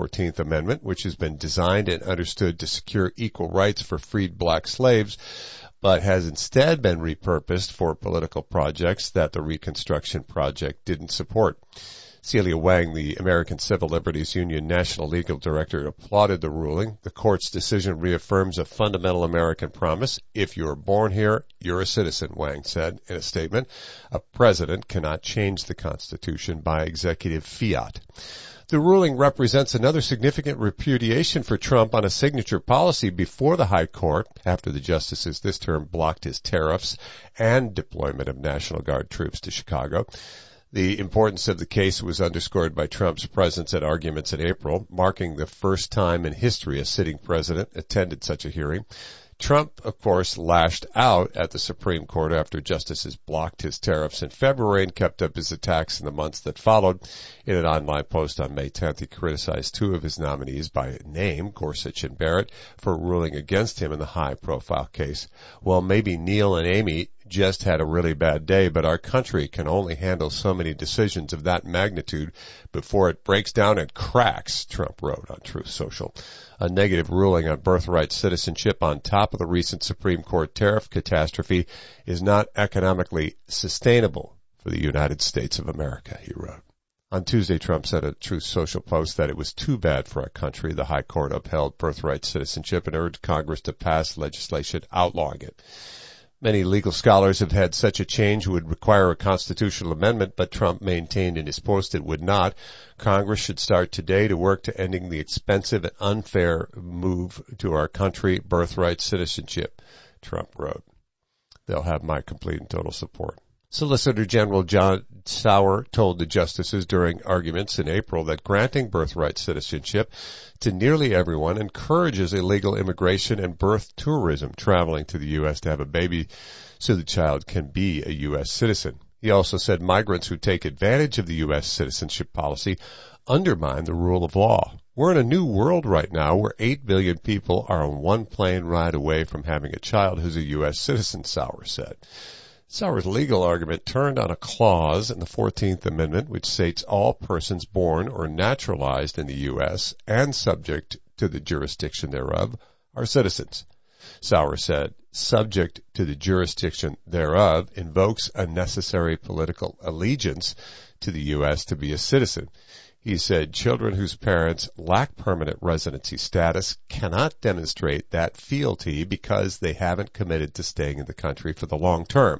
14th Amendment, which has been designed and understood to secure equal rights for freed black slaves, but has instead been repurposed for political projects that the Reconstruction Project didn't support. Celia Wang, the American Civil Liberties Union National Legal Director, applauded the ruling. The court's decision reaffirms a fundamental American promise. If you're born here, you're a citizen, Wang said in a statement. A president cannot change the Constitution by executive fiat. The ruling represents another significant repudiation for Trump on a signature policy before the High Court, after the justices this term blocked his tariffs and deployment of National Guard troops to Chicago. The importance of the case was underscored by Trump's presence at arguments in April, marking the first time in history a sitting president attended such a hearing. Trump, of course, lashed out at the Supreme Court after justices blocked his tariffs in February and kept up his attacks in the months that followed. In an online post on May 10th, he criticized two of his nominees by name, Gorsuch and Barrett, for ruling against him in the high-profile case. Well, maybe Neil and Amy just had a really bad day, but our country can only handle so many decisions of that magnitude before it breaks down and cracks, Trump wrote on Truth Social. A negative ruling on birthright citizenship on top of the recent Supreme Court tariff catastrophe is not economically sustainable for the United States of America, he wrote. On Tuesday, Trump said at Truth Social post that it was too bad for our country. The High Court upheld birthright citizenship and urged Congress to pass legislation outlawing it. Many legal scholars have had such a change would require a constitutional amendment, but Trump maintained in his post it would not. Congress should start today to work to ending the expensive and unfair move to our country, birthright citizenship, Trump wrote. They'll have my complete and total support. Solicitor General John Sauer told the justices during arguments in April that granting birthright citizenship to nearly everyone encourages illegal immigration and birth tourism traveling to the U.S. to have a baby so the child can be a U.S. citizen. He also said migrants who take advantage of the U.S. citizenship policy undermine the rule of law. We're in a new world right now where 8 billion people are on one plane ride away from having a child who's a U.S. citizen, Sauer said. Sauer's legal argument turned on a clause in the 14th Amendment which states all persons born or naturalized in the U.S. and subject to the jurisdiction thereof are citizens. Sauer said, subject to the jurisdiction thereof invokes a necessary political allegiance to the U.S. to be a citizen. He said children whose parents lack permanent residency status cannot demonstrate that fealty because they haven't committed to staying in the country for the long term.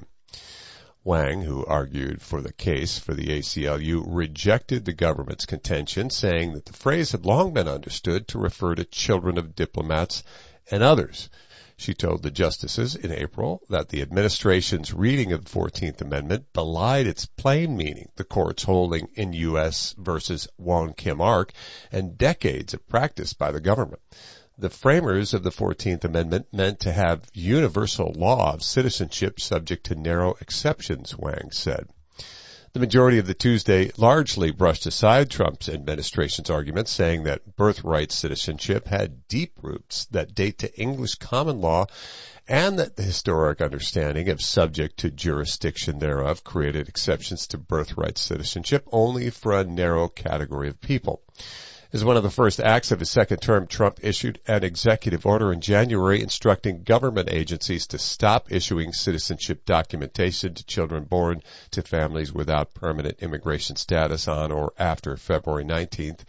Wang, who argued for the case for the ACLU, rejected the government's contention, saying that the phrase had long been understood to refer to children of diplomats and others. She told the justices in April that the administration's reading of the 14th Amendment belied its plain meaning, the court's holding in U.S. versus Wong Kim Ark, and decades of practice by the government. The framers of the 14th Amendment meant to have universal law of citizenship subject to narrow exceptions, Wang said. The majority of the Tuesday largely brushed aside Trump's administration's arguments, saying that birthright citizenship had deep roots that date to English common law and that the historic understanding of subject to jurisdiction thereof created exceptions to birthright citizenship only for a narrow category of people. As one of the first acts of his second term, Trump issued an executive order in January instructing government agencies to stop issuing citizenship documentation to children born to families without permanent immigration status on or after February 19th,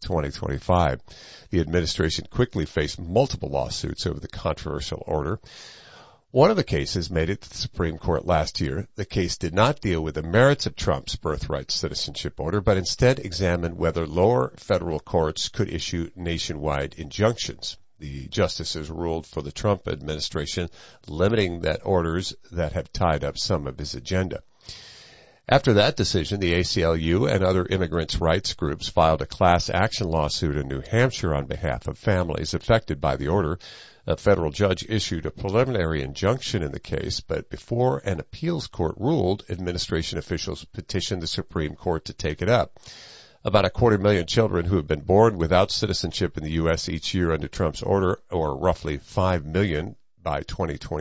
2025. The administration quickly faced multiple lawsuits over the controversial order. One of the cases made it to the Supreme Court last year. The case did not deal with the merits of Trump's birthright citizenship order, but instead examined whether lower federal courts could issue nationwide injunctions. The justices ruled for the Trump administration, limiting that orders that have tied up some of his agenda. After that decision, the ACLU and other immigrants' rights groups filed a class action lawsuit in New Hampshire on behalf of families affected by the order. A federal judge issued a preliminary injunction in the case, but before an appeals court ruled, administration officials petitioned the Supreme Court to take it up. About 250,000 children who have been born without citizenship in the U.S. each year under Trump's order, or roughly 5 million by 2025,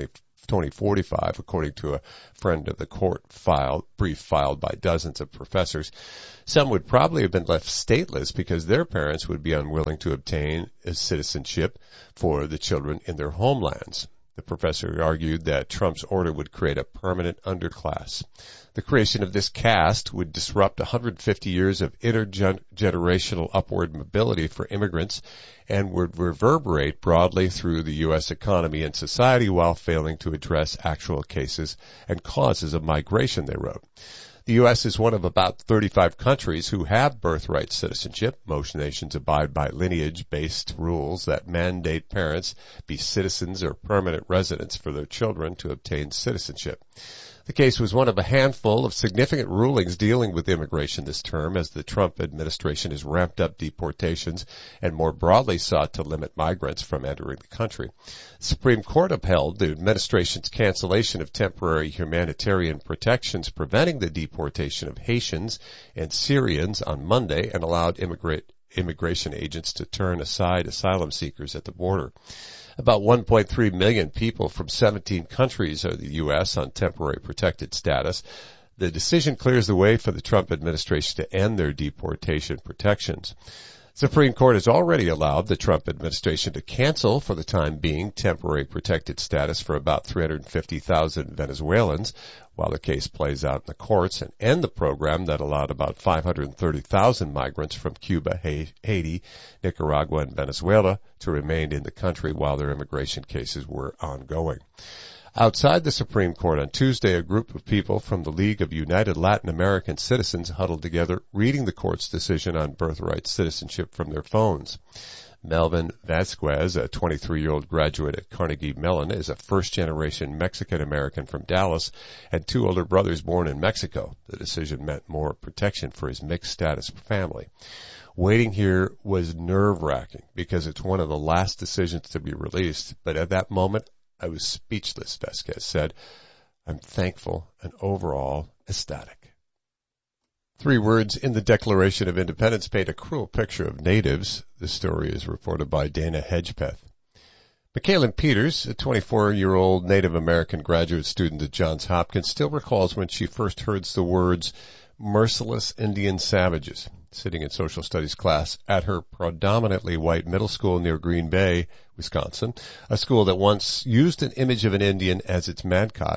2045, according to a friend of the court brief filed by dozens of professors. Some would probably have been left stateless because their parents would be unwilling to obtain a citizenship for the children in their homelands. The professor argued that Trump's order would create a permanent underclass. The creation of this caste would disrupt 150 years of intergenerational upward mobility for immigrants and would reverberate broadly through the U.S. economy and society while failing to address actual cases and causes of migration, they wrote. The U.S. is one of about 35 countries who have birthright citizenship. Most nations abide by lineage-based rules that mandate parents be citizens or permanent residents for their children to obtain citizenship. The case was one of a handful of significant rulings dealing with immigration this term as the Trump administration has ramped up deportations and more broadly sought to limit migrants from entering the country. The Supreme Court upheld the administration's cancellation of temporary humanitarian protections preventing the deportation of Haitians and Syrians on Monday and allowed immigration agents to turn aside asylum seekers at the border. About 1.3 million people from 17 countries are the U.S. on temporary protected status. The decision clears the way for the Trump administration to end their deportation protections. Supreme Court has already allowed the Trump administration to cancel, for the time being, temporary protected status for about 350,000 Venezuelans while the case plays out in the courts, and end the program that allowed about 530,000 migrants from Cuba, Haiti, Nicaragua, and Venezuela to remain in the country while their immigration cases were ongoing. Outside the Supreme Court on Tuesday, a group of people from the League of United Latin American Citizens huddled together, reading the court's decision on birthright citizenship from their phones. Melvin Vasquez, a 23-year-old graduate at Carnegie Mellon, is a first-generation Mexican-American from Dallas and two older brothers born in Mexico. The decision meant more protection for his mixed-status family. Waiting here was nerve-wracking because it's one of the last decisions to be released, but at that moment, I was speechless, Vasquez said. I'm thankful and overall ecstatic. 3 words in the Declaration of Independence paint a cruel picture of natives. The story is reported by Dana Hedgepeth. Michaelyn Peters, a 24-year-old Native American graduate student at Johns Hopkins, still recalls when she first heard the words merciless Indian savages sitting in social studies class at her predominantly white middle school near Green Bay, Wisconsin, a school that once used an image of an Indian as its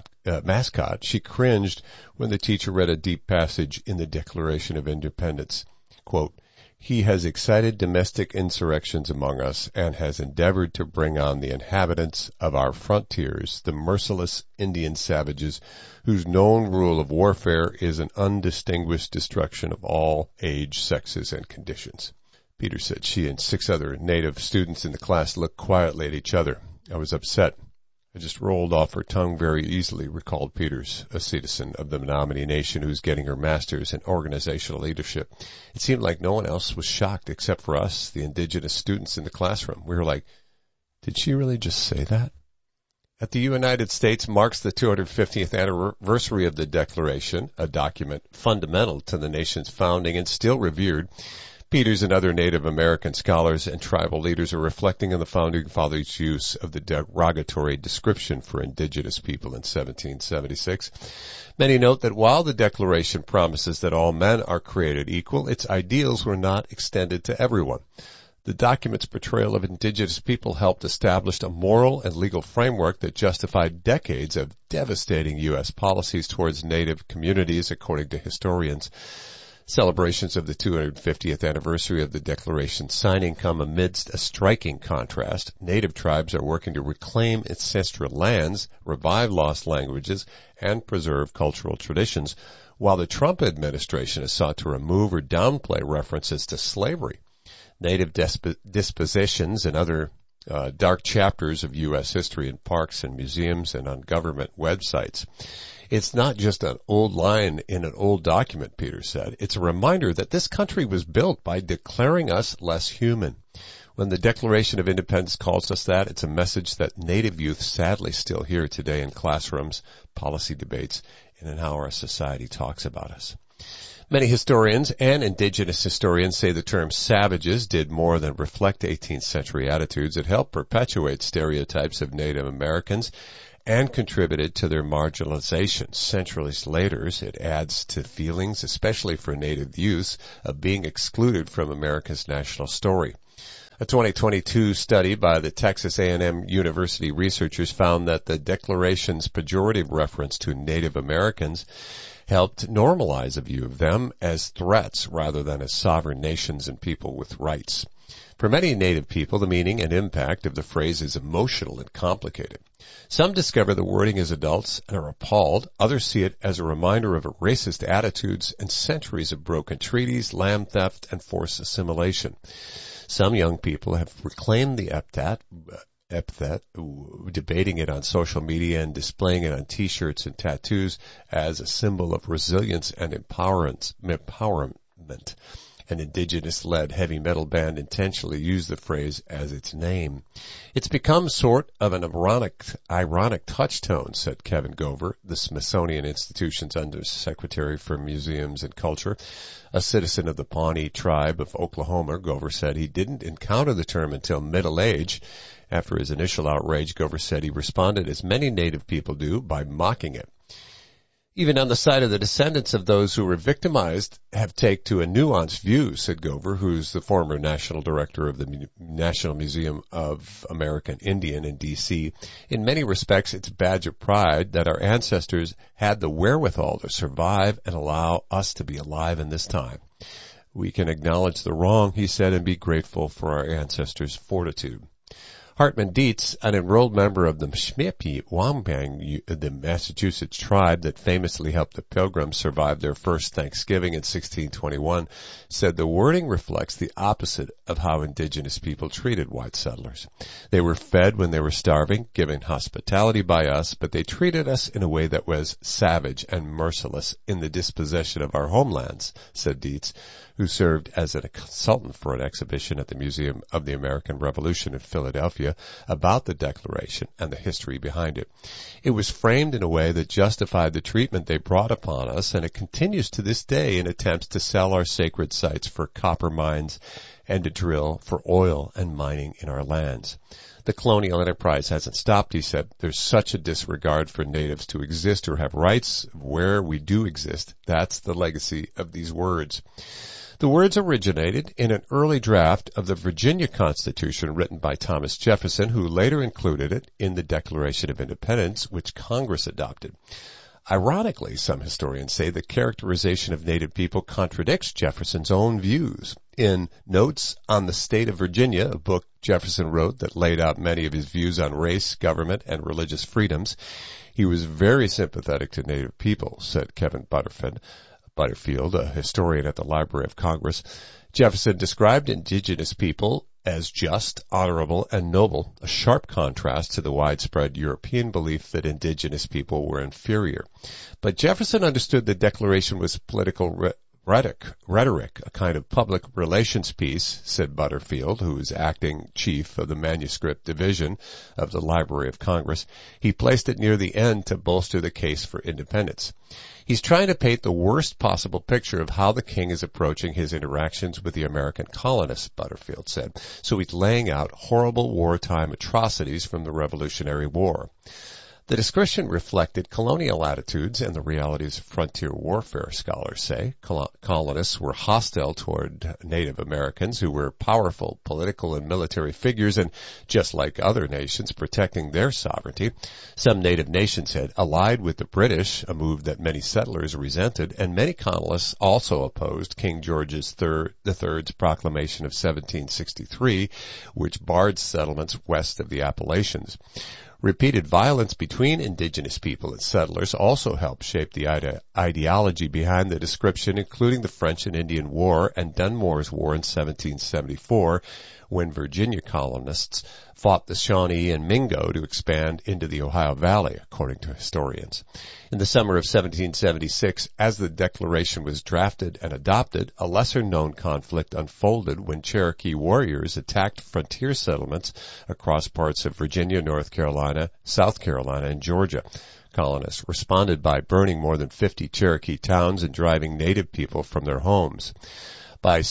mascot. She cringed when the teacher read a deep passage in the Declaration of Independence. Quote, "He has excited domestic insurrections among us and has endeavored to bring on the inhabitants of our frontiers, the merciless Indian savages, whose known rule of warfare is an undistinguished destruction of all age, sexes, and conditions." Peters said she and 6 other Native students in the class looked quietly at each other. I was upset. I just rolled off her tongue very easily, recalled Peters, a citizen of the Menominee Nation who's getting her master's in organizational leadership. It seemed like no one else was shocked except for us, the indigenous students in the classroom. We were like, did she really just say that? At the United States marks the 250th anniversary of the Declaration, a document fundamental to the nation's founding and still revered. Peters and other Native American scholars and tribal leaders are reflecting on the Founding Fathers' use of the derogatory description for indigenous people in 1776. Many note that while the Declaration promises that all men are created equal, its ideals were not extended to everyone. The document's portrayal of indigenous people helped establish a moral and legal framework that justified decades of devastating U.S. policies towards Native communities, according to historians. Celebrations of the 250th anniversary of the Declaration signing come amidst a striking contrast. Native tribes are working to reclaim ancestral lands, revive lost languages, and preserve cultural traditions, while the Trump administration has sought to remove or downplay references to slavery. Native dispositions and other dark chapters of U.S. history in parks and museums and on government websites. It's not just an old line in an old document, Peters said. It's a reminder that this country was built by declaring us less human. When the Declaration of Independence calls us that, it's a message that Native youth sadly still hear today in classrooms, policy debates, and in how our society talks about us. Many historians and indigenous historians say the term savages did more than reflect 18th century attitudes. It helped perpetuate stereotypes of Native Americans and contributed to their marginalization. Centuries later, it adds to feelings, especially for Native youths, of being excluded from America's national story. A 2022 study by the Texas A&M University researchers found that the Declaration's pejorative reference to Native Americans helped normalize a view of them as threats rather than as sovereign nations and people with rights. For many Native people, the meaning and impact of the phrase is emotional and complicated. Some discover the wording as adults and are appalled. Others see it as a reminder of racist attitudes and centuries of broken treaties, land theft, and forced assimilation. Some young people have reclaimed the epithet, debating it on social media and displaying it on T-shirts and tattoos as a symbol of resilience and empowerment. An indigenous-led heavy metal band intentionally used the phrase as its name. It's become sort of an ironic touchstone, said Kevin Gover, the Smithsonian Institution's Undersecretary for Museums and Culture. A citizen of the Pawnee tribe of Oklahoma, Gover said he didn't encounter the term until middle age. After his initial outrage, Gover said he responded as many Native people do, by mocking it. Even on the side of the descendants of those who were victimized have taken to a nuanced view, said Gover, who's the former national director of the National Museum of American Indian in D.C. In many respects, it's a badge of pride that our ancestors had the wherewithal to survive and allow us to be alive in this time. We can acknowledge the wrong, he said, and be grateful for our ancestors' fortitude. Hartman Dietz, an enrolled member of the Mishmipi Wambang, the Massachusetts tribe that famously helped the Pilgrims survive their first Thanksgiving in 1621, said the wording reflects the opposite of how indigenous people treated white settlers. They were fed when they were starving, given hospitality by us, but they treated us in a way that was savage and merciless in the dispossession of our homelands, said Dietz, who served as a consultant for an exhibition at the Museum of the American Revolution in Philadelphia about the Declaration and the history behind it. It was framed in a way that justified the treatment they brought upon us, and it continues to this day in attempts to sell our sacred sites for copper mines and to drill for oil and mining in our lands. The colonial enterprise hasn't stopped, he said. There's such a disregard for natives to exist or have rights where we do exist. That's the legacy of these words. The words originated in an early draft of the Virginia Constitution written by Thomas Jefferson, who later included it in the Declaration of Independence, which Congress adopted. Ironically, some historians say the characterization of Native people contradicts Jefferson's own views. In Notes on the State of Virginia, a book Jefferson wrote that laid out many of his views on race, government, and religious freedoms, he was very sympathetic to Native people, said Kevin Butterfield, a historian at the Library of Congress. Jefferson described indigenous people as just, honorable, and noble, a sharp contrast to the widespread European belief that indigenous people were inferior. But Jefferson understood the Declaration was political rhetoric, a kind of public relations piece, said Butterfield, who is acting chief of the manuscript division of the Library of Congress. He placed it near the end to bolster the case for independence. He's trying to paint the worst possible picture of how the king is approaching his interactions with the American colonists, Butterfield said. So he's laying out horrible wartime atrocities from the Revolutionary War. The description reflected colonial attitudes and the realities of frontier warfare, scholars say. Colonists were hostile toward Native Americans who were powerful political and military figures and, just like other nations, protecting their sovereignty. Some Native nations had allied with the British, a move that many settlers resented, and many colonists also opposed King George III's proclamation of 1763, which barred settlements west of the Appalachians. Repeated violence between indigenous people and settlers also helped shape the ideology behind the description, including the French and Indian War and Dunmore's War in 1774, when Virginia colonists fought the Shawnee and Mingo to expand into the Ohio Valley, according to historians. In the summer of 1776, as the Declaration was drafted and adopted, a lesser-known conflict unfolded when Cherokee warriors attacked frontier settlements across parts of Virginia, North Carolina, South Carolina, and Georgia. Colonists responded by burning more than 50 Cherokee towns and driving Native people from their homes. By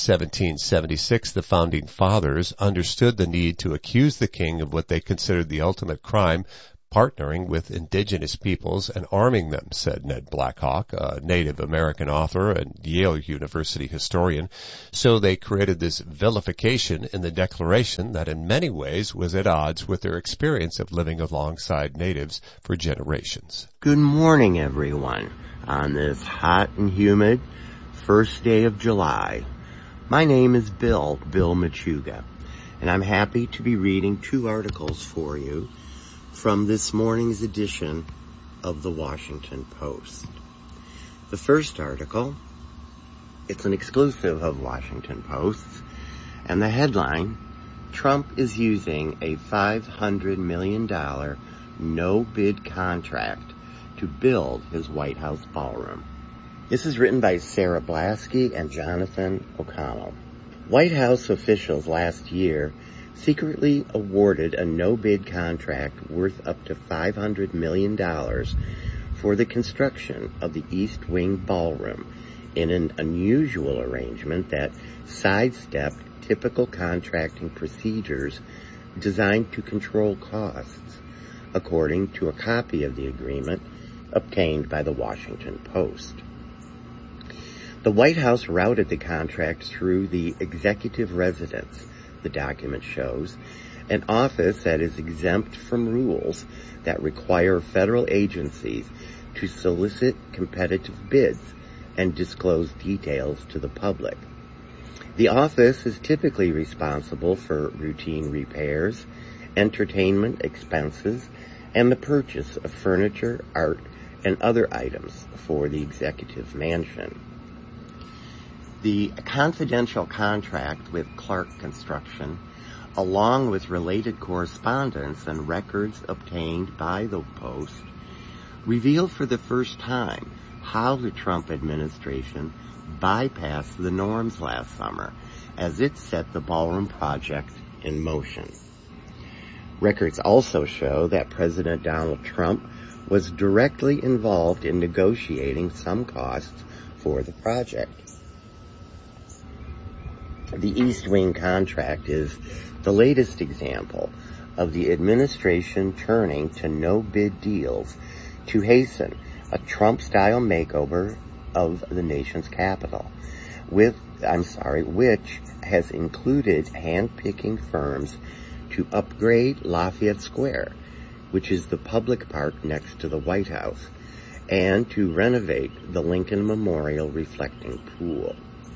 1776, the Founding Fathers understood the need to accuse the king of what they considered the ultimate crime, partnering with indigenous peoples and arming them, said Ned Blackhawk, a Native American author and Yale University historian. So they created this vilification in the Declaration that in many ways was at odds with their experience of living alongside natives for generations. Good morning, everyone, on this hot and humid first day of July. My name is Bill Machuga, and I'm happy to be reading two articles for you from this morning's edition of the Washington Post. The first article, it's an exclusive of Washington Post, and the headline, Trump is using a $500 million no-bid contract to build his White House ballroom. This is written by Sarah Blasky and Jonathan O'Connell. White House officials last year secretly awarded a no-bid contract worth up to $500 million for the construction of the East Wing Ballroom in an unusual arrangement that sidestepped typical contracting procedures designed to control costs, according to a copy of the agreement obtained by the Washington Post. The White House routed the contract through the executive residence, the document shows, an office that is exempt from rules that require federal agencies to solicit competitive bids and disclose details to the public. The office is typically responsible for routine repairs, entertainment expenses, and the purchase of furniture, art, and other items for the executive mansion. The confidential contract with Clark Construction, along with related correspondence and records obtained by the Post, reveal for the first time how the Trump administration bypassed the norms last summer as it set the ballroom project in motion. Records also show that President Donald Trump was directly involved in negotiating some costs for the project. The East Wing contract is the latest example of the administration turning to no-bid deals to hasten a Trump-style makeover of the nation's capital, which has included hand-picking firms to upgrade Lafayette Square, which is the public park next to the White House, and to renovate the Lincoln Memorial reflecting pool.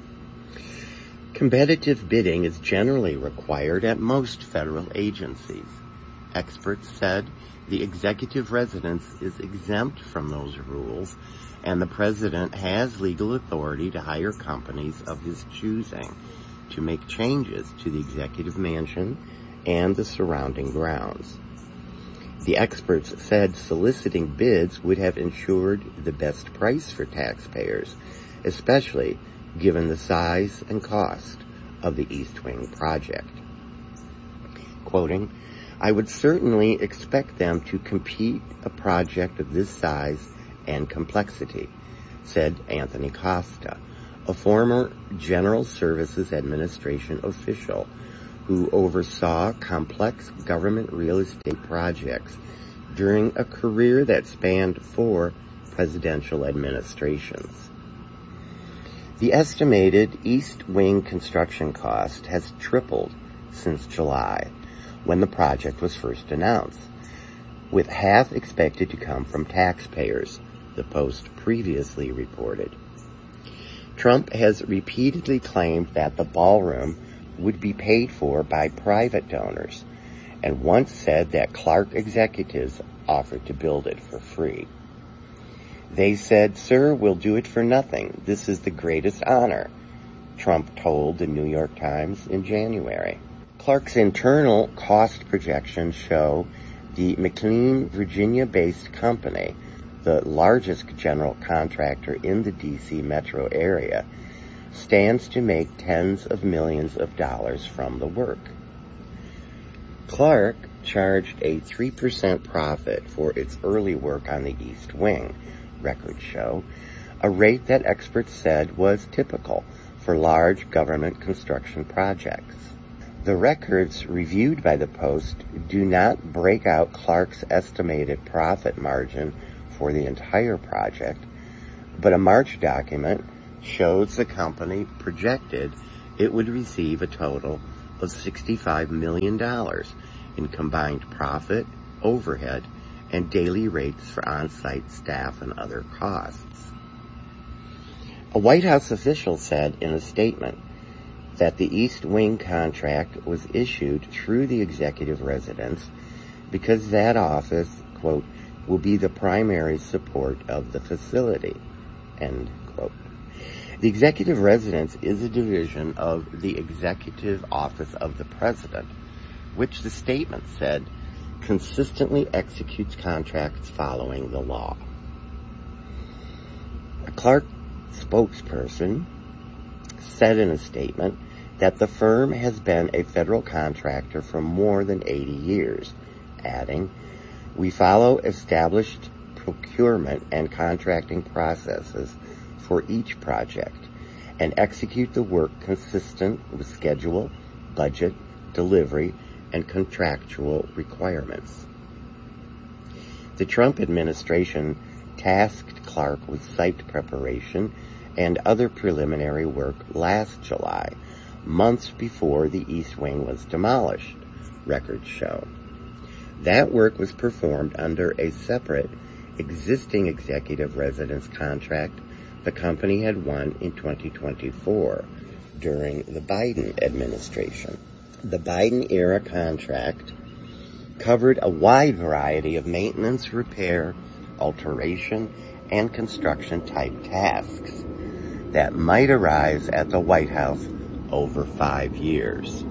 Competitive bidding is generally required at most federal agencies. Experts said the executive residence is exempt from those rules, and the president has legal authority to hire companies of his choosing to make changes to the executive mansion and the surrounding grounds. The experts said soliciting bids would have ensured the best price for taxpayers, especially given the size and cost of the East Wing project. Quoting, I would certainly expect them to compete a project of this size and complexity, said Anthony Costa, a former General Services Administration official who oversaw complex government real estate projects during a career that spanned 4 presidential administrations. The estimated East Wing construction cost has tripled since July, when the project was first announced, with half expected to come from taxpayers, the Post previously reported. Trump has repeatedly claimed that the ballroom would be paid for by private donors, and once said that Clark executives offered to build it for free. They said, Sir, we'll do it for nothing. This is the greatest honor, Trump told the New York Times in January. Clark's internal cost projections show the McLean, Virginia-based company, the largest general contractor in the D.C. metro area, stands to make tens of millions of dollars from the work. Clark charged a 3% profit for its early work on the East Wing, records show, a rate that experts said was typical for large government construction projects. The records reviewed by the Post do not break out Clark's estimated profit margin for the entire project, but a March document shows the company projected it would receive a total of $65 million in combined profit, overhead, and daily rates for on-site staff and other costs. A White House official said in a statement that the East Wing contract was issued through the executive residence because that office, quote, will be the primary support of the facility, end quote. The executive residence is a division of the Executive Office of the President, which the statement said consistently executes contracts following the law. A Clark spokesperson said in a statement that the firm has been a federal contractor for more than 80 years, adding, "We follow established procurement and contracting processes for each project and execute the work consistent with schedule, budget, delivery, and contractual requirements." The Trump administration tasked Clark with site preparation and other preliminary work last July, months before the East Wing was demolished, records show. That work was performed under a separate existing executive residence contract the company had won in 2024 during the Biden administration. The Biden-era contract covered a wide variety of maintenance, repair, alteration, and construction-type tasks that might arise at the White House over 5 years.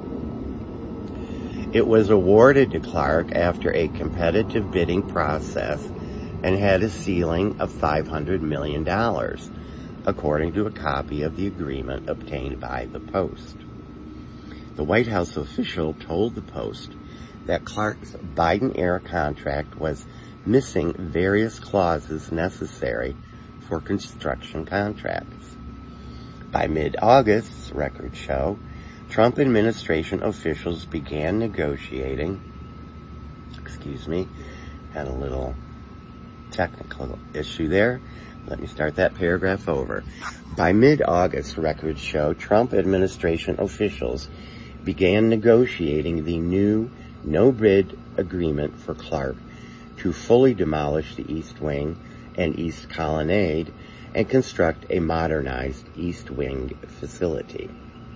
It was awarded to Clark after a competitive bidding process and had a ceiling of $500 million, according to a copy of the agreement obtained by the Post. The White House official told the Post that Clark's Biden-era contract was missing various clauses necessary for construction contracts. By mid-August, records show, Trump administration officials began negotiating, had a little technical issue there. Let me start that paragraph over. By mid-August, records show, Trump administration officials began negotiating the new no-bid agreement for Clark to fully demolish the East Wing and East Colonnade and construct a modernized East Wing facility.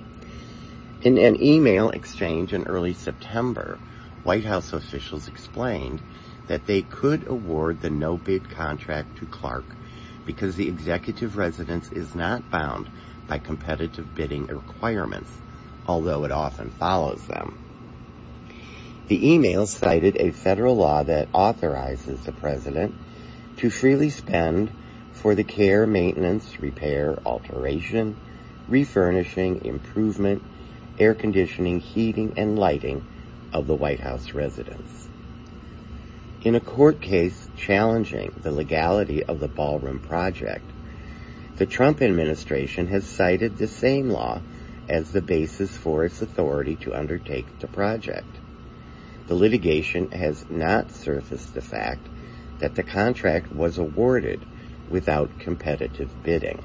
In an email exchange in early September, White House officials explained that they could award the no-bid contract to Clark because the executive residence is not bound by competitive bidding requirements, although it often follows them. The email cited a federal law that authorizes the president to freely spend for the care, maintenance, repair, alteration, refurnishing, improvement, air conditioning, heating, and lighting of the White House residence. In a court case challenging the legality of the ballroom project, the Trump administration has cited the same law as the basis for its authority to undertake the project. The litigation has not surfaced the fact that the contract was awarded without competitive bidding.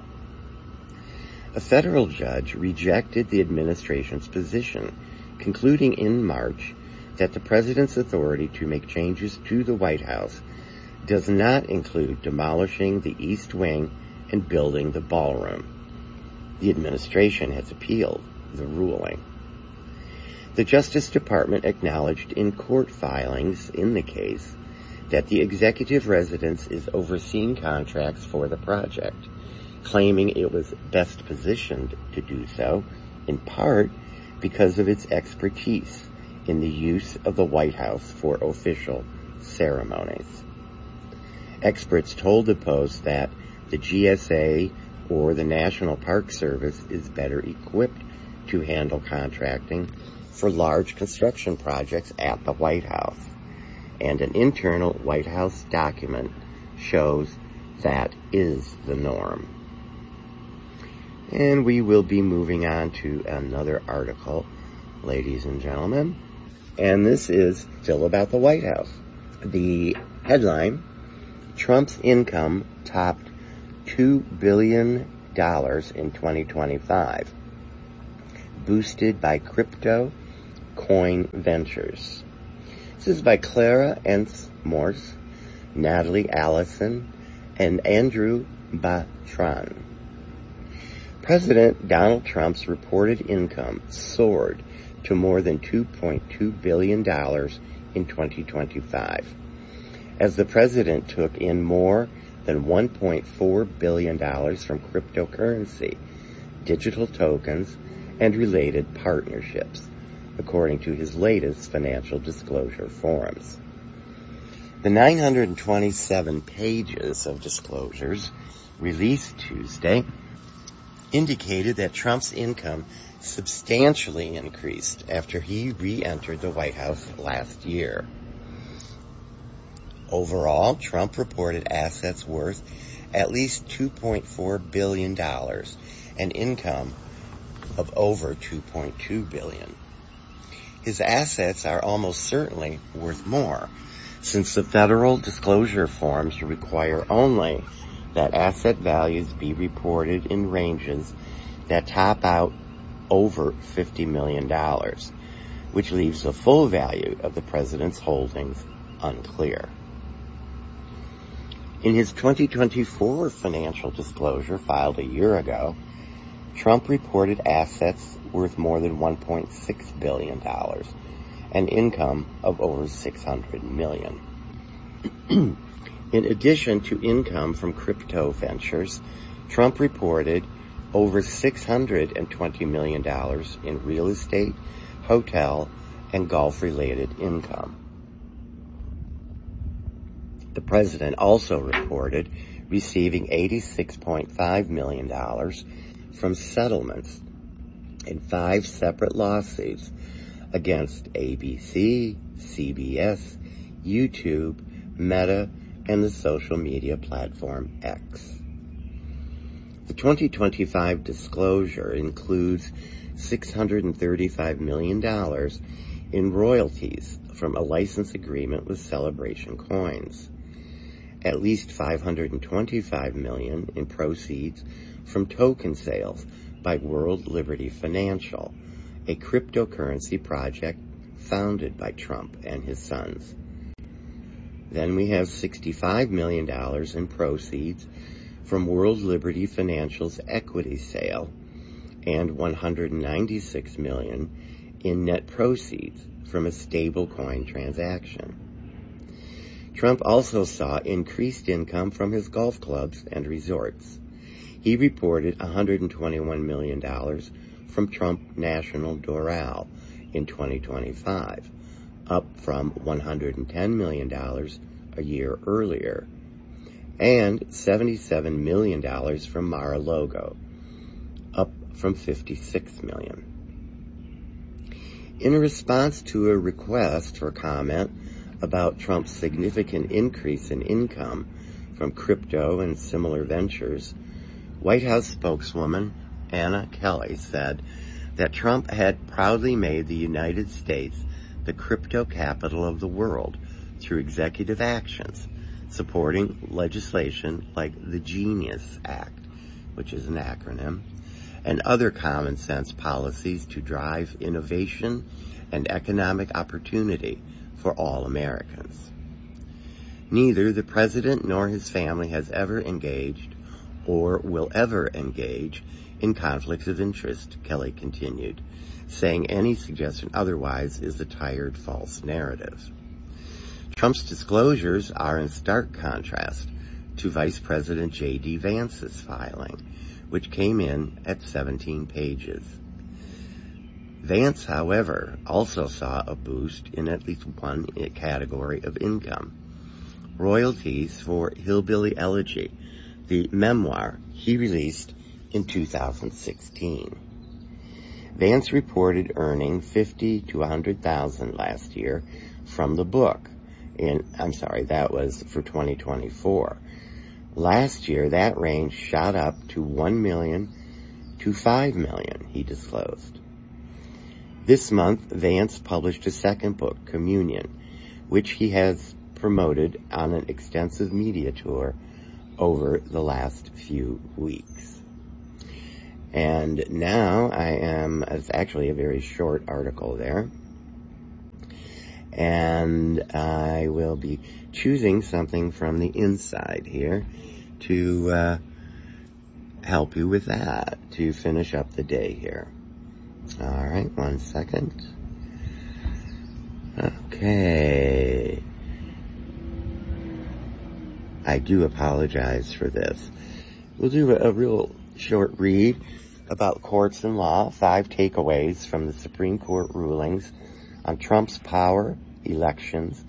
A federal judge rejected the administration's position, concluding in March that the president's authority to make changes to the White House does not include demolishing the East Wing and building the ballroom. The administration has appealed the ruling. The Justice Department acknowledged in court filings in the case that the executive residence is overseeing contracts for the project, claiming it was best positioned to do so, in part because of its expertise in the use of the White House for official ceremonies. Experts told the Post that the GSA or the National Park Service is better equipped to handle contracting for large construction projects at the White House, and an internal White House document shows that is the norm. And we will be moving on to another article ladies and gentlemen. And this is still about the White House. The headline, Trump's income topped $2 billion in 2025, boosted by crypto coin ventures. This is by Clara Ence Morse, Natalie Allison, and Andrew Batran. President Donald Trump's reported income soared to more than $2.2 billion in 2025, as the president took in more than $1.4 billion from cryptocurrency, digital tokens, and related partnerships, according to his latest financial disclosure forms. The 927 pages of disclosures released Tuesday indicated that Trump's income substantially increased after he re-entered the White House last year. Overall, Trump reported assets worth at least $2.4 billion and income of over $2.2 billion. His assets are almost certainly worth more, since the federal disclosure forms require only that asset values be reported in ranges that top out over $50 million, which leaves the full value of the president's holdings unclear. In his 2024 financial disclosure filed a year ago, Trump reported assets worth more than $1.6 billion and income of over $600 million. In addition to income from crypto ventures, Trump reported over $620 million in real estate, hotel, and golf-related income. The president also reported receiving $86.5 million from settlements in 5 separate lawsuits against ABC, CBS, YouTube, Meta, and the social media platform X. The 2025 disclosure includes $635 million in royalties from a license agreement with Celebration Coins, at least $525 million in proceeds from token sales by World Liberty Financial, a cryptocurrency project founded by Trump and his sons. Then we have $65 million in proceeds from World Liberty Financial's equity sale and $196 million in net proceeds from a stablecoin transaction. Trump also saw increased income from his golf clubs and resorts. He reported $121 million from Trump National Doral in 2025, up from $110 million a year earlier, and $77 million from Mar-a-Lago, up from $56 million. In response to a request for comment about Trump's significant increase in income from crypto and similar ventures, White House spokeswoman Anna Kelly said that Trump had proudly made the United States the crypto capital of the world through executive actions, supporting legislation like the Genius Act, which is an acronym, and other common sense policies to drive innovation and economic opportunity for all Americans. Neither the president nor his family has ever engaged or will ever engage in conflicts of interest, Kelly continued, saying any suggestion otherwise is a tired, false narrative. Trump's disclosures are in stark contrast to Vice President J.D. Vance's filing, which came in at 17 pages. Vance, however, also saw a boost in at least one category of income: royalties for Hillbilly Elegy, the memoir he released in 2016. Vance reported earning $50,000 to $100,000 last year from the book. That was for 2024. Last year, that range shot up to $1 million to $5 million, he disclosed. This month, Vance published a second book, Communion, which he has promoted on an extensive media tour over the last few weeks. And now it's actually a very short article there, and I will be choosing something from the inside here to help you with that, to finish up the day here. All right, 1 second. Okay. I do apologize for this. We'll do a real short read about courts and law, 5 takeaways from the Supreme Court rulings on Trump's power, elections,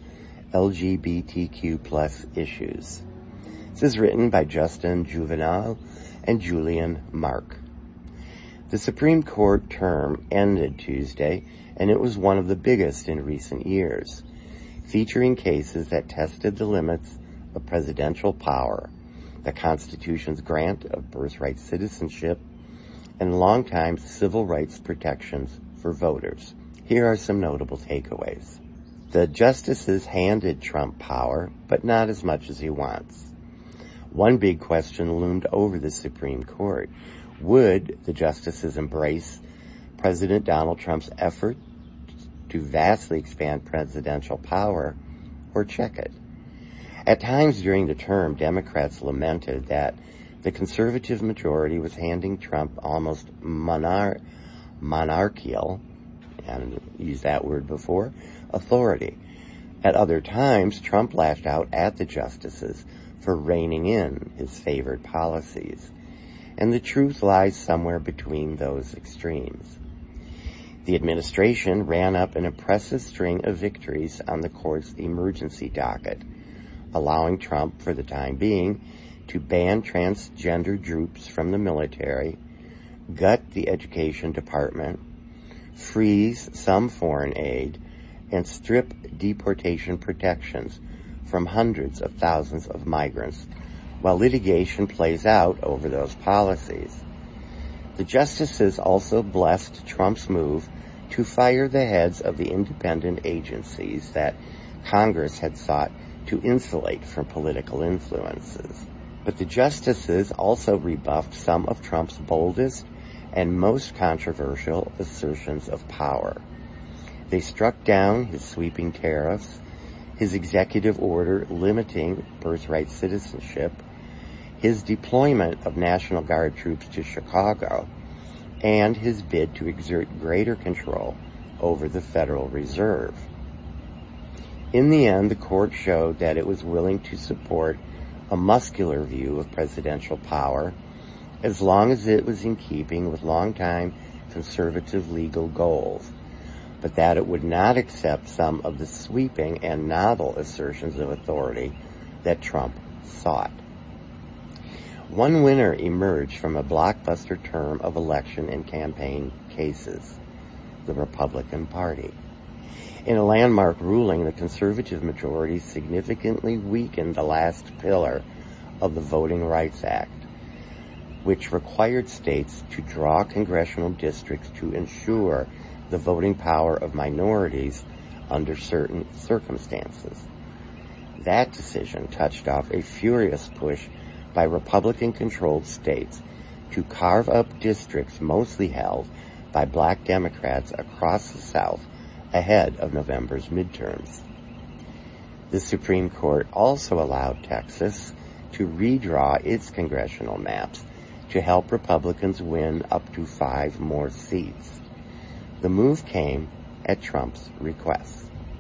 LGBTQ plus issues. This is written by Justin Juvenal and Julian Mark. The Supreme Court term ended Tuesday, and it was one of the biggest in recent years, featuring cases that tested the limits of presidential power, the Constitution's grant of birthright citizenship, and longtime civil rights protections for voters. Here are some notable takeaways. The justices handed Trump power, but not as much as he wants. One big question loomed over the Supreme Court. Would the justices embrace President Donald Trump's effort to vastly expand presidential power, or check it? At times during the term, Democrats lamented that the conservative majority was handing Trump almost monarchical, and used that word before, authority. At other times, Trump lashed out at the justices for reining in his favored policies. And the truth lies somewhere between those extremes. The administration ran up an impressive string of victories on the court's emergency docket, allowing Trump, for the time being, to ban transgender troops from the military, gut the education department, freeze some foreign aid, and strip deportation protections from hundreds of thousands of migrants, while litigation plays out over those policies. The justices also blessed Trump's move to fire the heads of the independent agencies that Congress had sought to insulate from political influences. But the justices also rebuffed some of Trump's boldest and most controversial assertions of power. They struck down his sweeping tariffs, his executive order limiting birthright citizenship, his deployment of National Guard troops to Chicago, and his bid to exert greater control over the Federal Reserve. In the end, the court showed that it was willing to support a muscular view of presidential power as long as it was in keeping with longtime conservative legal goals, but that it would not accept some of the sweeping and novel assertions of authority that Trump sought. One winner emerged from a blockbuster term of election and campaign cases: the Republican Party. In a landmark ruling, the conservative majority significantly weakened the last pillar of the Voting Rights Act, which required states to draw congressional districts to ensure the voting power of minorities under certain circumstances. That decision touched off a furious push by Republican-controlled states to carve up districts mostly held by black Democrats across the South ahead of November's midterms. The Supreme Court also allowed Texas to redraw its congressional maps to help Republicans win up to 5 more seats. The move came at Trump's request.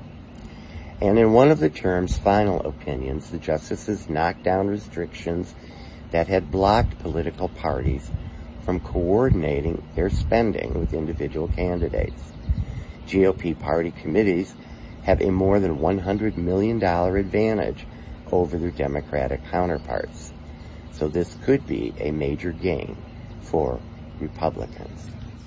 And in one of the term's final opinions, the justices knocked down restrictions that had blocked political parties from coordinating their spending with individual candidates. GOP party committees have a more than $100 million advantage over their Democratic counterparts. So this could be a major gain for Republicans.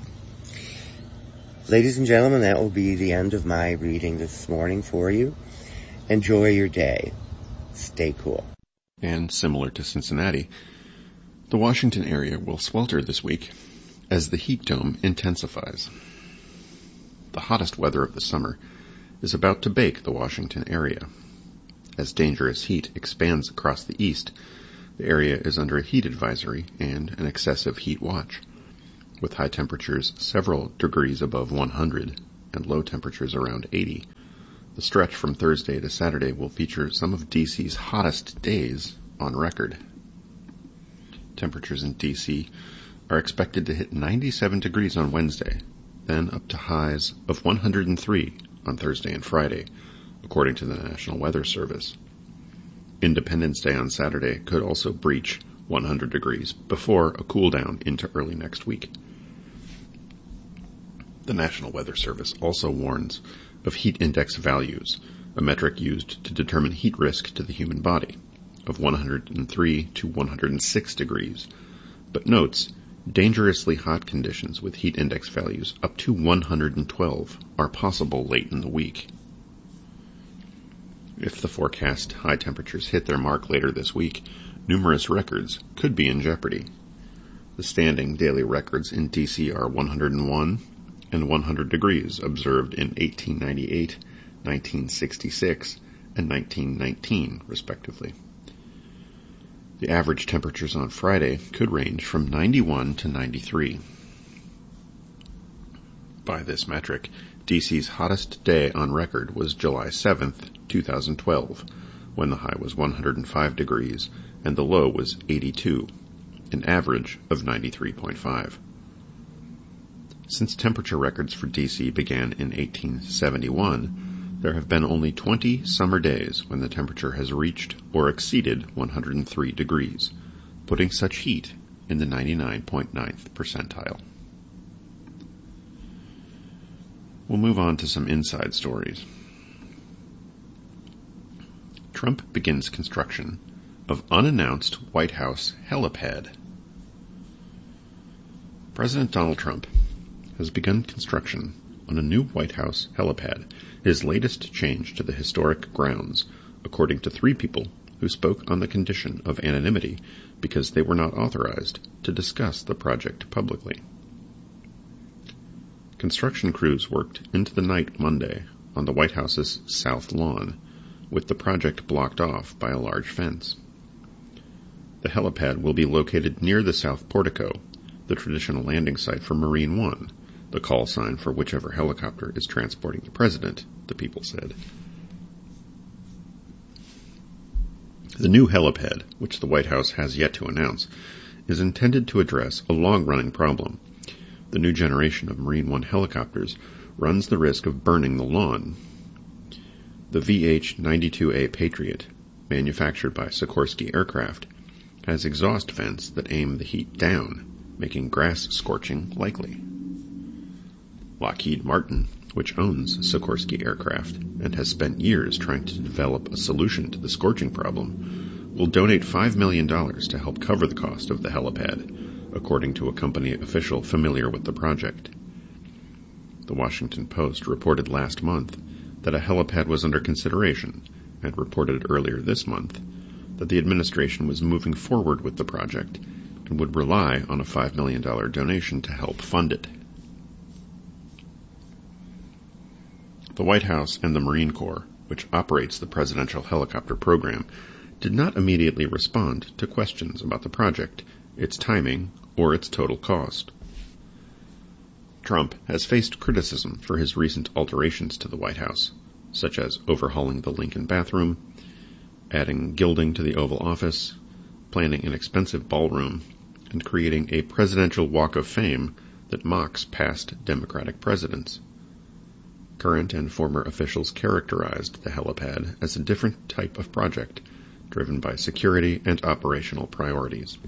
Ladies and gentlemen, that will be the end of my reading this morning for you. Enjoy your day. Stay cool. And similar to Cincinnati, the Washington area will swelter this week as the heat dome intensifies. the hottest weather of the summer, is about to bake the Washington area. As dangerous heat expands across the east, the area is under a heat advisory and an excessive heat watch, with high temperatures several degrees above 100 and low temperatures around 80. The stretch from Thursday to Saturday will feature some of D.C.'s hottest days on record. Temperatures in D.C. are expected to hit 97 degrees on Wednesday, then up to highs of 103 on Thursday and Friday, according to the National Weather Service. Independence Day on Saturday could also breach 100 degrees before a cool down into early next week. The National Weather Service also warns of heat index values, a metric used to determine heat risk to the human body, of 103 to 106 degrees, but notes dangerously hot conditions with heat index values up to 112 are possible late in the week. If the forecast high temperatures hit their mark later this week, numerous records could be in jeopardy. The standing daily records in D.C. are 101 and 100 degrees observed in 1898, 1966, and 1919, respectively. The average temperatures on Friday could range from 91 to 93. By this metric, D.C.'s hottest day on record was July 7th, 2012, when the high was 105 degrees and the low was 82, an average of 93.5. Since temperature records for D.C. began in 1871, there have been only 20 summer days when the temperature has reached or exceeded 103 degrees, putting such heat in the 99.9th percentile. We'll move on to some inside stories. Trump begins construction of unannounced White House helipad. President Donald Trump has begun construction on a new White House helipad, his latest change to the historic grounds, according to 3 people who spoke on the condition of anonymity because they were not authorized to discuss the project publicly. Construction crews worked into the night Monday on the White House's south lawn, with the project blocked off by a large fence. The helipad will be located near the South Portico, the traditional landing site for Marine One, the call sign for whichever helicopter is transporting the president, the people said. The new helipad, which the White House has yet to announce, is intended to address a long-running problem. The new generation of Marine One helicopters runs the risk of burning the lawn. The VH-92A Patriot, manufactured by Sikorsky Aircraft, has exhaust vents that aim the heat down, making grass scorching likely. Lockheed Martin, which owns Sikorsky Aircraft and has spent years trying to develop a solution to the scorching problem, will donate $5 million to help cover the cost of the helipad, according to a company official familiar with the project. The Washington Post reported last month that a helipad was under consideration and reported earlier this month that the administration was moving forward with the project and would rely on a $5 million donation to help fund it. The White House and the Marine Corps, which operates the presidential helicopter program, did not immediately respond to questions about the project, its timing, or its total cost. Trump has faced criticism for his recent alterations to the White House, such as overhauling the Lincoln bathroom, adding gilding to the Oval Office, planning an expensive ballroom, and creating a presidential walk of fame that mocks past Democratic presidents. Current and former officials characterized the helipad as a different type of project, driven by security and operational priorities.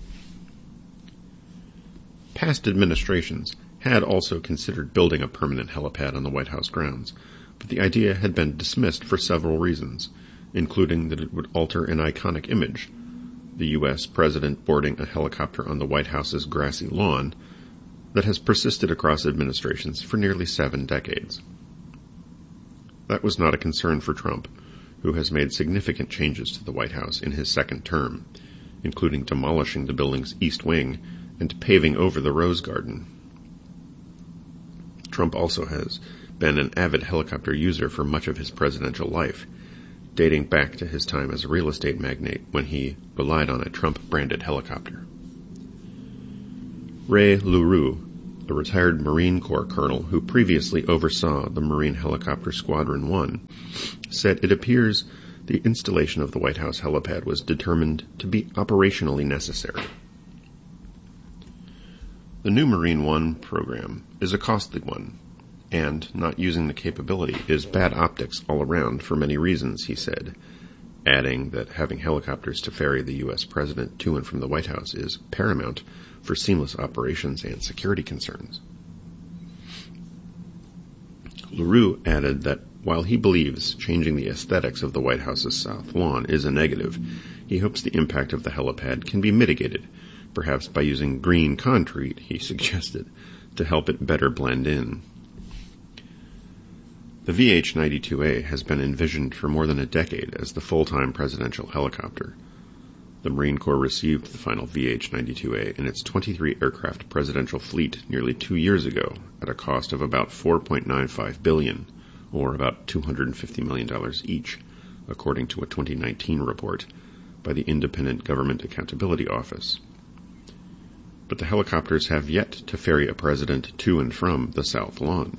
Past administrations had also considered building a permanent helipad on the White House grounds, but the idea had been dismissed for several reasons, including that it would alter an iconic image, the U.S. president boarding a helicopter on the White House's grassy lawn, that has persisted across administrations for nearly 7 decades. That was not a concern for Trump, who has made significant changes to the White House in his second term, including demolishing the building's east wing and paving over the Rose Garden. Trump also has been an avid helicopter user for much of his presidential life, dating back to his time as a real estate magnate when he relied on a Trump-branded helicopter. Ray LaRue, a retired Marine Corps colonel who previously oversaw the Marine Helicopter Squadron 1, said it appears the installation of the White House helipad was determined to be operationally necessary. The new Marine One program is a costly one, and not using the capability is bad optics all around for many reasons, he said, adding that having helicopters to ferry the U.S. President to and from the White House is paramount for seamless operations and security concerns. LaRue added that while he believes changing the aesthetics of the White House's South Lawn is a negative, he hopes the impact of the helipad can be mitigated, perhaps by using green concrete, he suggested, to help it better blend in. The VH-92A has been envisioned for more than a decade as the full-time presidential helicopter. The Marine Corps received the final VH-92A in its 23-aircraft presidential fleet nearly 2 years ago at a cost of about $4.95 billion, or about $250 million each, according to a 2019 report by the Independent Government Accountability Office. But the helicopters have yet to ferry a president to and from the South Lawn.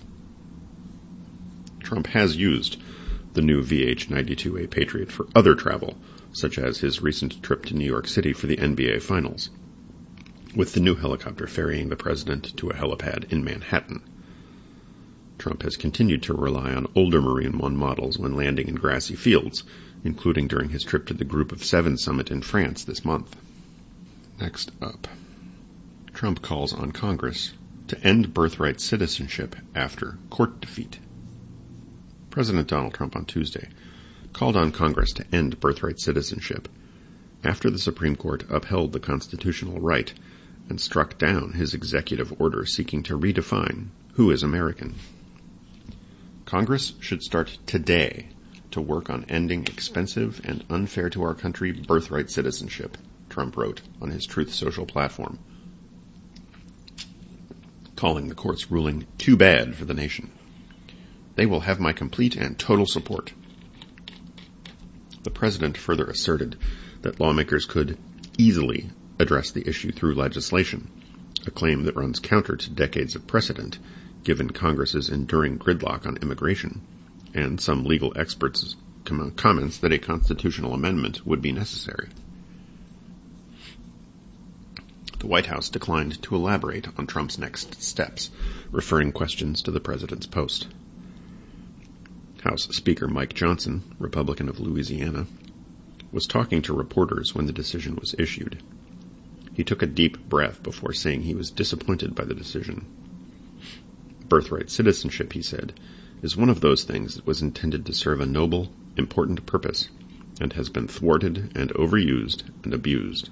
Trump has used the new VH-92A Patriot for other travel, such as his recent trip to New York City for the NBA Finals, with the new helicopter ferrying the president to a helipad in Manhattan. Trump has continued to rely on older Marine One models when landing in grassy fields, including during his trip to the Group of Seven summit in France this month. Next up, Trump calls on Congress to end birthright citizenship after court defeat. President Donald Trump on Tuesday called on Congress to end birthright citizenship after the Supreme Court upheld the constitutional right and struck down his executive order seeking to redefine who is American. Congress should start today to work on ending expensive and unfair to our country birthright citizenship, Trump wrote on his Truth Social platform, calling the court's ruling too bad for the nation. They will have my complete and total support. The president further asserted that lawmakers could easily address the issue through legislation, a claim that runs counter to decades of precedent, given Congress's enduring gridlock on immigration, and some legal experts' comments that a constitutional amendment would be necessary. The White House declined to elaborate on Trump's next steps, referring questions to the president's post. House Speaker Mike Johnson, Republican of Louisiana, was talking to reporters when the decision was issued. He took a deep breath before saying he was disappointed by the decision. Birthright citizenship, he said, is one of those things that was intended to serve a noble, important purpose, and has been thwarted and overused and abused.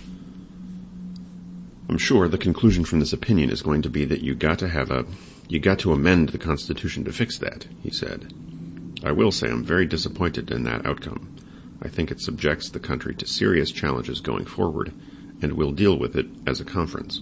I'm sure the conclusion from this opinion is going to be that you got to amend the Constitution to fix that, he said. I will say I'm very disappointed in that outcome. I think it subjects the country to serious challenges going forward, and we'll deal with it as a conference.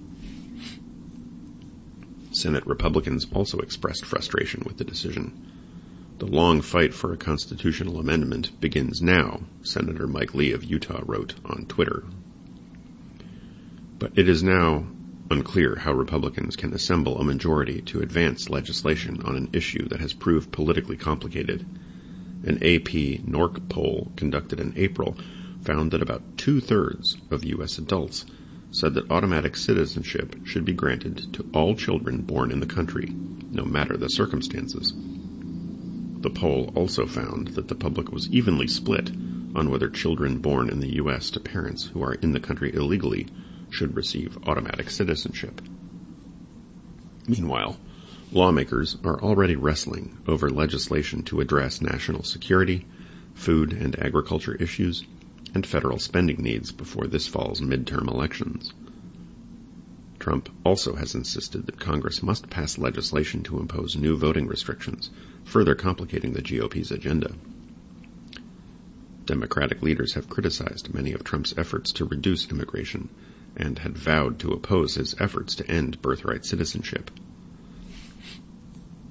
Senate Republicans also expressed frustration with the decision. The long fight for a constitutional amendment begins now, Senator Mike Lee of Utah wrote on Twitter. But it is now unclear how Republicans can assemble a majority to advance legislation on an issue that has proved politically complicated. An AP NORC poll conducted in April found that about 2/3 of U.S. adults said that automatic citizenship should be granted to all children born in the country, no matter the circumstances. The poll also found that the public was evenly split on whether children born in the U.S. to parents who are in the country illegally should receive automatic citizenship. Meanwhile, lawmakers are already wrestling over legislation to address national security, food and agriculture issues, and federal spending needs before this fall's midterm elections. Trump also has insisted that Congress must pass legislation to impose new voting restrictions, further complicating the GOP's agenda. Democratic leaders have criticized many of Trump's efforts to reduce immigration and had vowed to oppose his efforts to end birthright citizenship.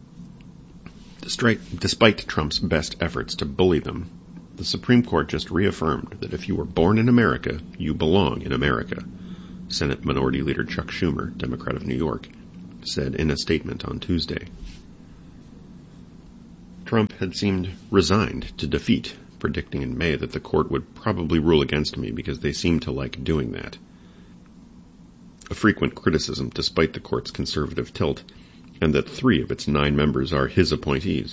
Despite Trump's best efforts to bully them, the Supreme Court just reaffirmed that if you were born in America, you belong in America, Senate Minority Leader Chuck Schumer, Democrat of New York, said in a statement on Tuesday. Trump had seemed resigned to defeat, predicting in May that the court would probably rule against me because they seem to like doing that. A frequent criticism despite the court's conservative tilt, and that 3 of its 9 members are his appointees.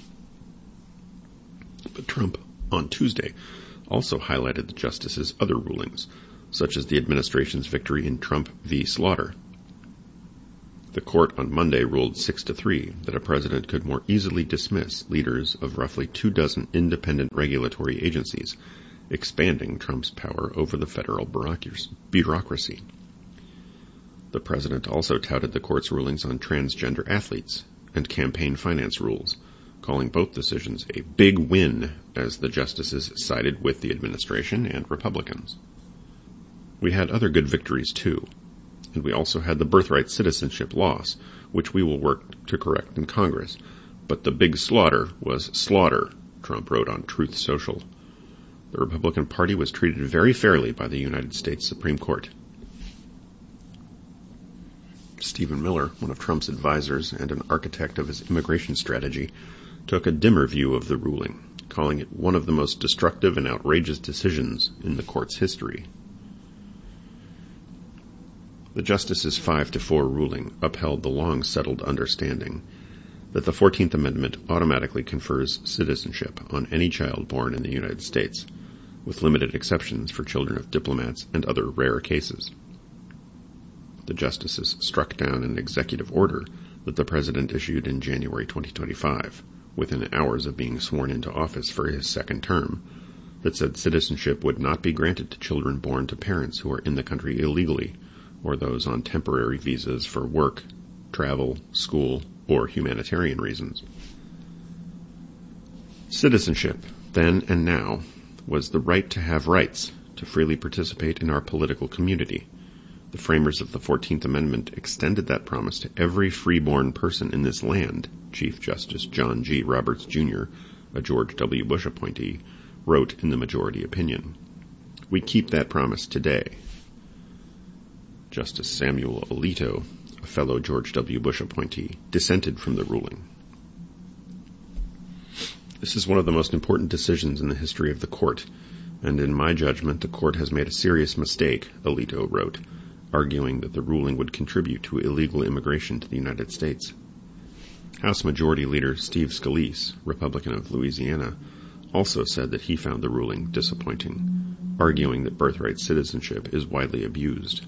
But Trump, on Tuesday, also highlighted the justice's other rulings, such as the administration's victory in Trump v. Slaughter. The court on Monday ruled 6-3 that a president could more easily dismiss leaders of roughly 24 independent regulatory agencies, expanding Trump's power over the federal bureaucracy. The president also touted the court's rulings on transgender athletes and campaign finance rules, calling both decisions a big win as the justices sided with the administration and Republicans. We had other good victories, too, and we also had the birthright citizenship loss, which we will work to correct in Congress. But the big slaughter was slaughter, Trump wrote on Truth Social. The Republican Party was treated very fairly by the United States Supreme Court. Stephen Miller, one of Trump's advisors and an architect of his immigration strategy, took a dimmer view of the ruling, calling it one of the most destructive and outrageous decisions in the court's history. The justice's 5-4 ruling upheld the long-settled understanding that the 14th Amendment automatically confers citizenship on any child born in the United States, with limited exceptions for children of diplomats and other rare cases. The justices struck down an executive order that the president issued in January 2025, within hours of being sworn into office for his second term, that said citizenship would not be granted to children born to parents who are in the country illegally, or those on temporary visas for work, travel, school, or humanitarian reasons. Citizenship, then and now, was the right to have rights, to freely participate in our political community. The framers of the 14th Amendment extended that promise to every freeborn person in this land, Chief Justice John G. Roberts, Jr., a George W. Bush appointee, wrote in the majority opinion. We keep that promise today. Justice Samuel Alito, a fellow George W. Bush appointee, dissented from the ruling. This is one of the most important decisions in the history of the court, and in my judgment the court has made a serious mistake, Alito wrote, arguing that the ruling would contribute to illegal immigration to the United States. House Majority Leader Steve Scalise, Republican of Louisiana, also said that he found the ruling disappointing, arguing that birthright citizenship is widely abused.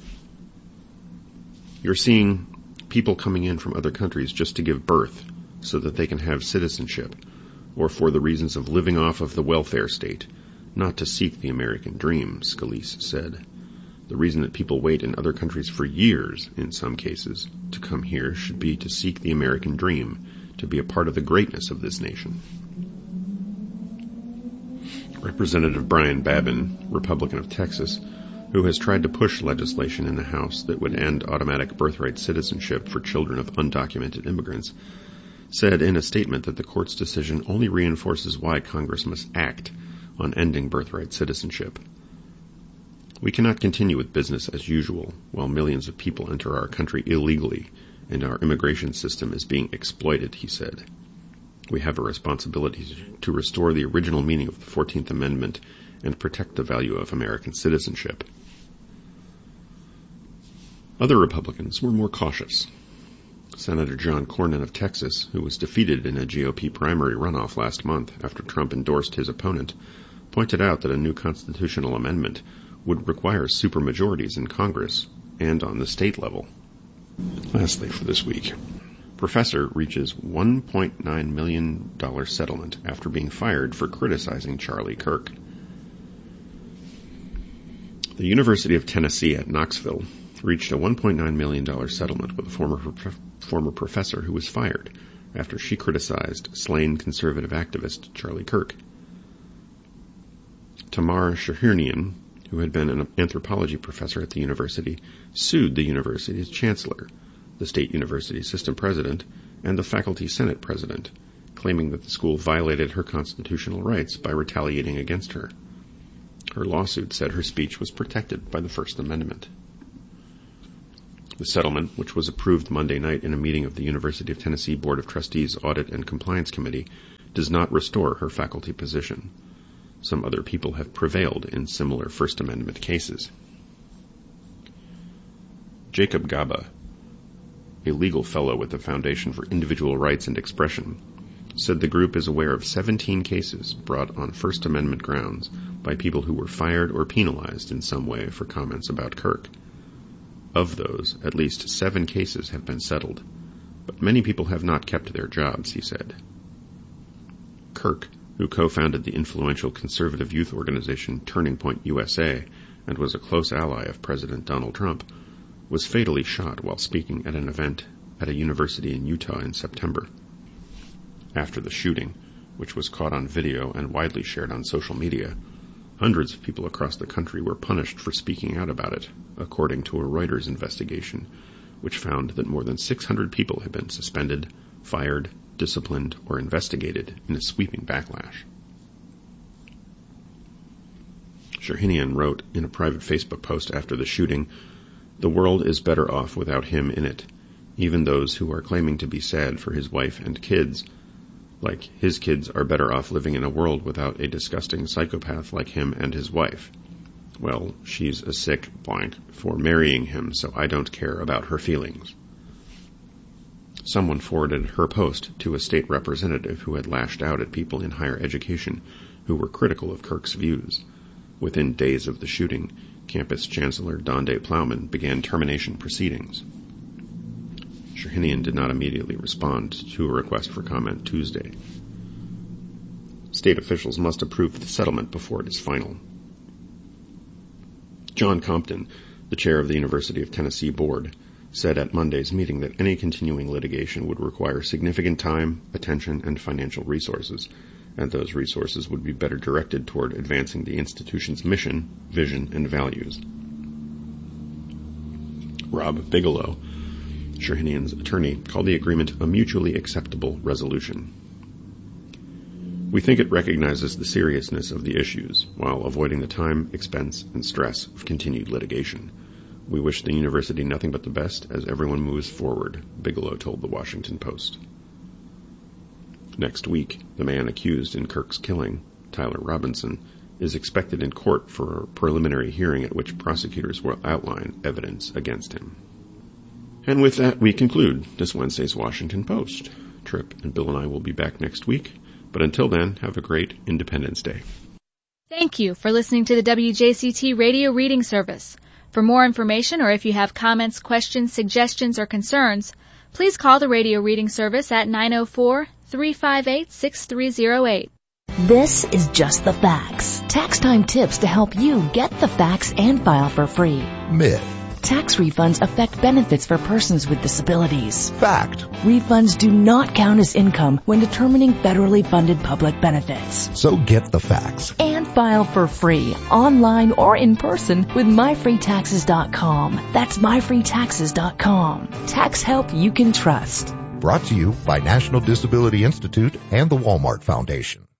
You're seeing people coming in from other countries just to give birth so that they can have citizenship, or for the reasons of living off of the welfare state, not to seek the American dream, Scalise said. The reason that people wait in other countries for years, in some cases, to come here should be to seek the American dream, to be a part of the greatness of this nation. Representative Brian Babin, Republican of Texas, who has tried to push legislation in the House that would end automatic birthright citizenship for children of undocumented immigrants, said in a statement that the court's decision only reinforces why Congress must act on ending birthright citizenship. We cannot continue with business as usual while millions of people enter our country illegally and our immigration system is being exploited, he said. We have a responsibility to restore the original meaning of the 14th Amendment and protect the value of American citizenship. Other Republicans were more cautious. Senator John Cornyn of Texas, who was defeated in a GOP primary runoff last month after Trump endorsed his opponent, pointed out that a new constitutional amendment would require supermajorities in Congress and on the state level. Lastly, for this week, professor reaches $1.9 million settlement after being fired for criticizing Charlie Kirk. The University of Tennessee at Knoxville reached a $1.9 million settlement with a former professor who was fired after she criticized slain conservative activist Charlie Kirk. Tamar Shahirnian, who had been an anthropology professor at the university, sued the university's chancellor, the state university system president, and the Faculty Senate president, claiming that the school violated her constitutional rights by retaliating against her. Her lawsuit said her speech was protected by the First Amendment. The settlement, which was approved Monday night in a meeting of the University of Tennessee Board of Trustees Audit and Compliance Committee, does not restore her faculty position. Some other people have prevailed in similar First Amendment cases. Jacob Gaba, a legal fellow with the Foundation for Individual Rights and Expression, said the group is aware of 17 cases brought on First Amendment grounds by people who were fired or penalized in some way for comments about Kirk. Of those, at least 7 cases have been settled, but many people have not kept their jobs, he said. Kirk, who co-founded the influential conservative youth organization Turning Point USA and was a close ally of President Donald Trump, was fatally shot while speaking at an event at a university in Utah in September. After the shooting, which was caught on video and widely shared on social media, hundreds of people across the country were punished for speaking out about it, according to a Reuters investigation, which found that more than 600 people had been suspended, fired, disciplined, or investigated in a sweeping backlash. Shahinian wrote in a private Facebook post after the shooting, "The world is better off without him in it. Even those who are claiming to be sad for his wife and kids, like his kids, are better off living in a world without a disgusting psychopath like him and his wife. Well, she's a sick blank for marrying him, so I don't care about her feelings." Someone forwarded her post to a state representative who had lashed out at people in higher education who were critical of Kirk's views. Within days of the shooting, campus chancellor Donde Plowman began termination proceedings. Shahinian did not immediately respond to a request for comment Tuesday. State officials must approve the settlement before it is final. John Compton, the chair of the University of Tennessee Board, said at Monday's meeting that any continuing litigation would require significant time, attention, and financial resources, and those resources would be better directed toward advancing the institution's mission, vision, and values. Rob Bigelow, Shahinian's attorney, called the agreement a mutually acceptable resolution. "We think it recognizes the seriousness of the issues, while avoiding the time, expense, and stress of continued litigation. We wish the university nothing but the best as everyone moves forward," Bigelow told the Washington Post. Next week, the man accused in Kirk's killing, Tyler Robinson, is expected in court for a preliminary hearing at which prosecutors will outline evidence against him. And with that, we conclude this Wednesday's Washington Post. Tripp and Bill and I will be back next week, but until then, have a great Independence Day. Thank you for listening to the WJCT Radio Reading Service. For more information, or if you have comments, questions, suggestions, or concerns, please call the Radio Reading Service at 904-358-6308. This is Just the Facts. Tax time tips to help you get the facts and file for free. Myth. Tax refunds affect benefits for persons with disabilities. Fact. Refunds do not count as income when determining federally funded public benefits. So get the facts. And file for free, online or in person with myfreetaxes.com. That's myfreetaxes.com. Tax help you can trust. Brought to you by National Disability Institute and the Walmart Foundation.